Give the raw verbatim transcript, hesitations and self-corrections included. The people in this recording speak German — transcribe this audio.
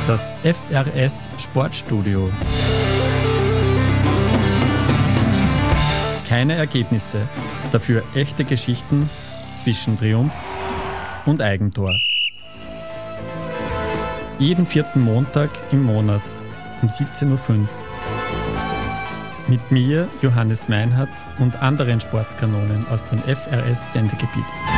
Das F R S Sportstudio. Keine Ergebnisse, dafür echte Geschichten zwischen Triumph und Eigentor. Jeden vierten Montag im Monat um siebzehn Uhr fünf. Mit mir, Johannes Meinhardt, und anderen Sportskanonen aus dem F R S-Sendegebiet.